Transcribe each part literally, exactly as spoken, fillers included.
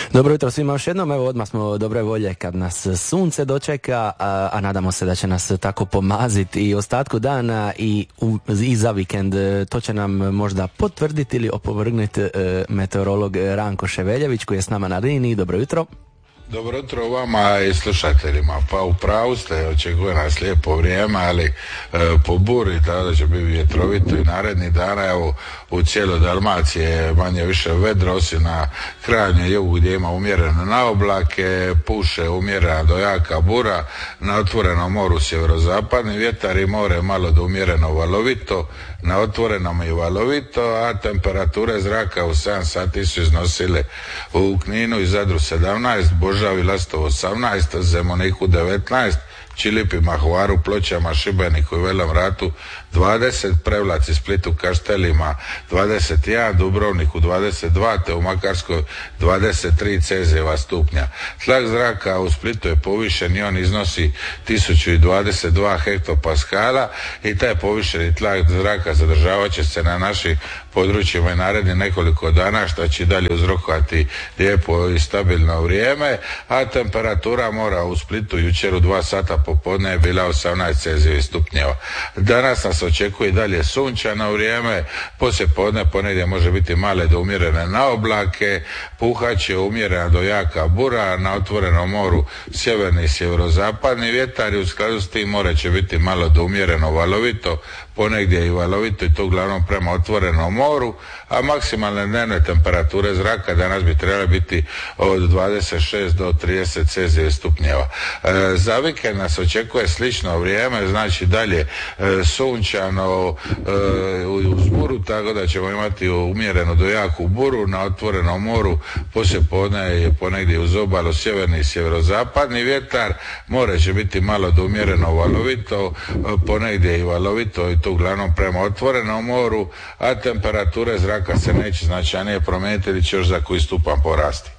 Dobro jutro svima još jednom, evo odmah smo dobre volje kad nas sunce dočeka, a, a nadamo se da će nas tako pomaziti i ostatku dana i, u, i za vikend. To će nam možda potvrditi ili opovrgnuti e, meteorolog Ranko Ševeljević koji je s nama na liniji. Dobro jutro. Dobro jutro vama i slušateljima. Pa u pravu ste, očekuje nas lijepo vrijeme, ali e, po buri tada će biti vjetrovito i narednih dana. Evo u cijeloj Dalmaciji je manje više vedro, osim na krajnjem jugu gdje ima umjerene naoblake, puše umjerena do jaka bura, na otvorenom moru sjeverozapadni vjetar i more malo do umjereno valovito, na otvorenom i valovito, a temperature zraka u sedam sati su iznosile u Kninu i Zadru sedamnaest, Božavi Lastovo osamnaest, Zemuniku devetnaest, Čilipima, Hvaru, Pločama, Šibeniku i Velom Ratu dvadeset, Prevlaci, Splitu, Kaštelima dvadeset jedan, Dubrovniku dvadeset dva, te u Makarskoj dvadeset tri Celzijeva stupnja. Tlak zraka u Splitu je povišen i on iznosi tisuću dvadeset dva hektopaskala i taj povišeni tlak zraka zadržavat će se na našim područjima i narednih nekoliko dana, što će dalje uzrokovati lijepo i stabilno vrijeme, a temperatura mora u Splitu jučer u dva sata popodne je bila osamnaest Celzijevih stupnjeva. Danas nas očekuje dalje sunčano vrijeme, poslije podne ponedje može biti male do umjerene naoblake, puhaće umjerena do jaka bura, na otvorenom moru sjeverni i sjeverozapadni vjetar i u skladu s tim more će biti malo do umjereno valovito, ponegdje i valovito i to uglavnom prema otvorenom moru, a maksimalne dnevne temperature zraka danas bi trebale biti od dvadeset šest do trideset Celzijevih stupnjeva. E, za vikend nas očekuje slično vrijeme, znači dalje e, sunčano e, uz buru, tako da ćemo imati umjerenu do jaku buru na otvorenom moru, poslije podne i ponegdje uz obalu sjeverni i sjeverozapadni vjetar, more će biti malo do umjereno valovito, ponegdje i valovito i to uglavnom prema otvorenom moru, a temperature zraka se neće značajnije promijeniti ili će još za koji stupanj porasti.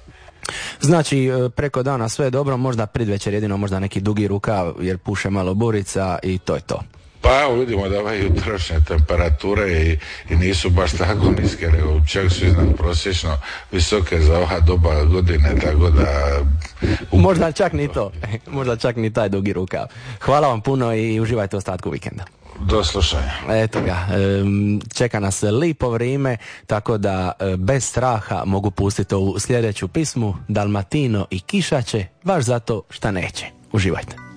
Znači preko dana sve je dobro, možda predvečer jedino možda neki dugi rukav jer puše malo burica i to je to. Pa evo vidimo da ove jutrošnje temperature i, i nisu baš tako niske, nego čak su iznad prosječno visoke za ova doba godine, tako da... Možda čak ni to, možda čak ni taj dugi rukav. Hvala vam puno i uživajte ostatku vikenda. Do slušanja. Eto ga, čeka nas lipo vrijeme, tako da bez straha mogu pustiti ovu sljedeću pismu, Dalmatino i kišaće, baš zato šta neće. Uživajte.